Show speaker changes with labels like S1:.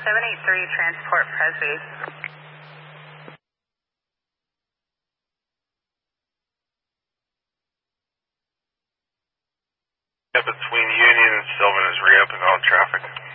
S1: 783 Transport Presby.
S2: Yeah, between Union and Sylvan is reopened all traffic.